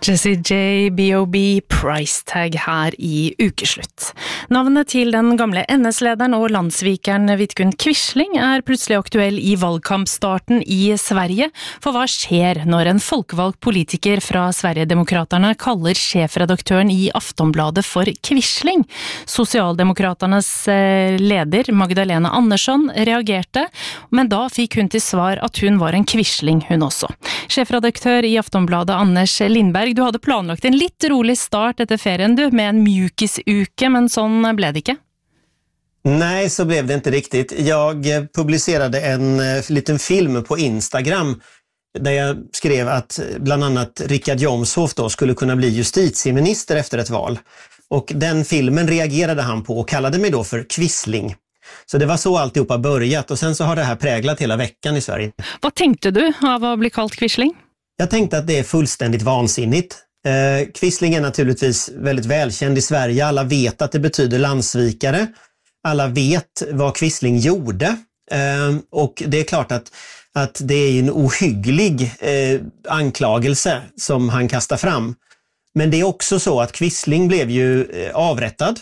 Jessie J, B.O.B, Price Tag här i ukeslutt. Navnet till den gamle NS-lederen och landsvikeren Vidkun Quisling är plötsligt aktuell i valkampstarten i Sverige. För vad sker när en folkvald politiker från Sverigedemokraterna kallar chefredaktören i Aftonbladet för Quisling? Socialdemokraternas leder Magdalena Andersson reagerade, men då fick hon till svar att hon var en Quisling hon också. Chefredaktör i Aftonbladet Anders Lindberg, du hade planlagt en lite rolig start efter ferien du, med en mjukisuke, men sån blev det inte. Nej, så blev det inte riktigt. Jag publicerade en liten film på Instagram där jag skrev att bland annat Richard Jomshof då skulle kunna bli justitieminister efter ett val. Och den filmen reagerade han på och kallade mig då för Quisling. Så det var så alltihopa börjat, och sen så har det här präglat hela veckan i Sverige. Vad tänkte du av att bli kallad Quisling? Jag tänkte att det är fullständigt vansinnigt. Quisling är naturligtvis väldigt välkänd i Sverige. Alla vet att det betyder landsvikare. Alla vet vad Quisling gjorde. Och det är klart att det är en ohygglig anklagelse som han kastar fram. Men det är också så att Quisling blev ju avrättad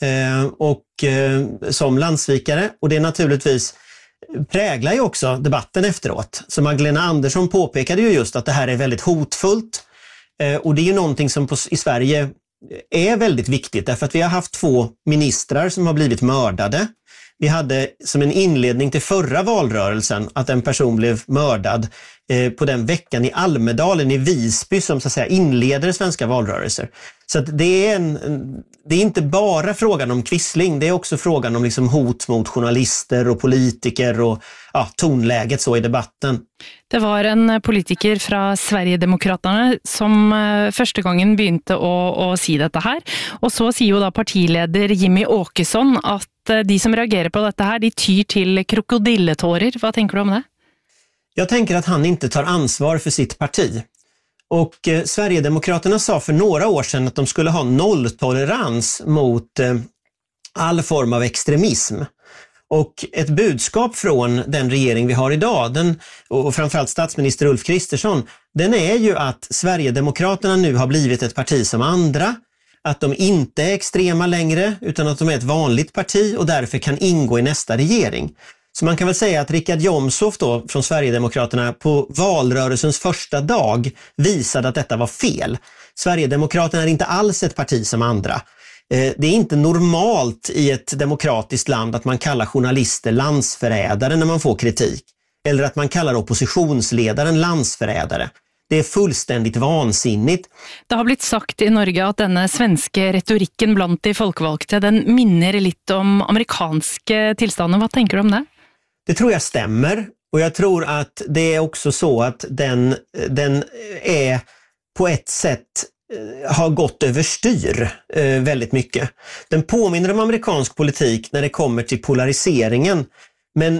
som landsvikare. Och det naturligtvis präglar ju också debatten efteråt. Så Magdalena Andersson påpekade ju just att det här är väldigt hotfullt. Och det är ju någonting som i Sverige är väldigt viktigt, därför att vi har haft 2 ministrar som har blivit mördade. Vi hade som en inledning till förra valrörelsen att en person blev mördad på den veckan i Almedalen i Visby som så att säga inleder svenska valrörelser. Så att det är inte bara frågan om Quisling, det är också frågan om liksom hot mot journalister och politiker och tonläget så i debatten. Det var en politiker från Sverigedemokraterna som första gången begynte att säga detta här. Och så säger ju då partiledare Jimmy Åkesson att de som reagerar på detta här, de tyr till krokodilletårer. Vad tänker du om det? Jag tänker att han inte tar ansvar för sitt parti. Och Sverigedemokraterna sa för några år sedan att de skulle ha nolltolerans mot all form av extremism. Och ett budskap från den regering vi har idag, och framförallt statsminister Ulf Kristersson, den är ju att Sverigedemokraterna nu har blivit ett parti som andra, att de inte är extrema längre utan att de är ett vanligt parti och därför kan ingå i nästa regering. Så man kan väl säga att Richard Jomshof då från Sverigedemokraterna på valrörelsens första dag visade att detta var fel. Sverigedemokraterna är inte alls ett parti som andra. Det är inte normalt i ett demokratiskt land att man kallar journalister landsförrädare när man får kritik. Eller att man kallar oppositionsledaren landsförrädare. Det är fullständigt vansinnigt. Det har blivit sagt i Norge att denna svenska retoriken bland de folkvalgte, den minner lite om amerikanska tillstånden. Vad tänker du om det? Det tror jag stämmer, och jag tror att det är också så att den är på ett sätt har gått överstyr väldigt mycket. Den påminner om amerikansk politik när det kommer till polariseringen, men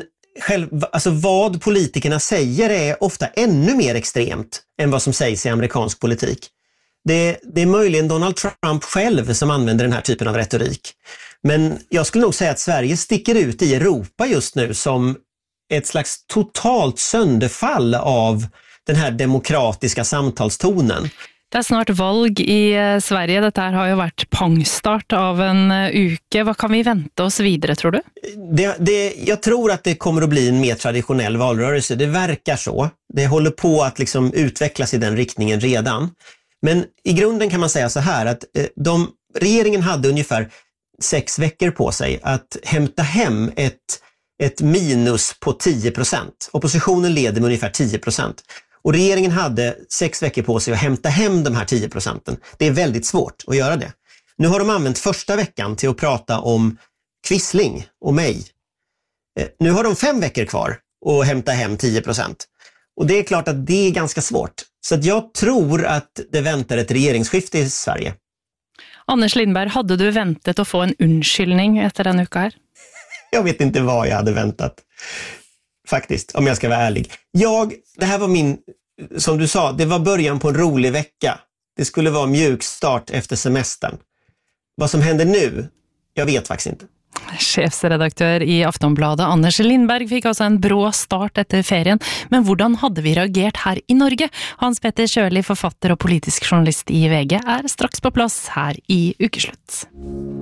vad politikerna säger är ofta ännu mer extremt än vad som sägs i amerikansk politik. Det är möjligen Donald Trump själv som använder den här typen av retorik. Men jag skulle nog säga att Sverige sticker ut i Europa just nu som ett slags totalt sönderfall av den här demokratiska samtalstonen. Det är snart valg i Sverige. Detta har ju varit pangstart av en uke. Vad kan vi vänta oss vidare, tror du? Jag tror att det kommer att bli en mer traditionell valrörelse. Det verkar så. Det håller på att liksom utvecklas i den riktningen redan. Men i grunden kan man säga så här att regeringen hade ungefär 6 veckor på sig att hämta hem ett minus på 10%. Oppositionen leder med ungefär 10%. Och regeringen hade 6 veckor på sig att hämta hem de här 10%. Det är väldigt svårt att göra det. Nu har de använt första veckan till att prata om Quisling och mig. Nu har de 5 veckor kvar att hämta hem 10%. Och det är klart att det är ganska svårt. Så att jag tror att det väntar ett regeringsskifte i Sverige. Anders Lindberg, hade du väntat att få en undskyldning efter den uka här? Jag vet inte vad jag hade väntat. Faktiskt, om jag ska vara ärlig. Det här var som du sa, det var början på en rolig vecka. Det skulle vara mjuk start efter semestern. Vad som händer nu, jag vet faktiskt inte. Chefsredaktør i Aftonbladet, Anders Lindberg, fikk altså en brå start etter ferien. Men hvordan hadde vi reagert her i Norge? Hans Petter Kjørli, forfatter og politisk journalist i VG, er straks på plass her i Ukeslutt.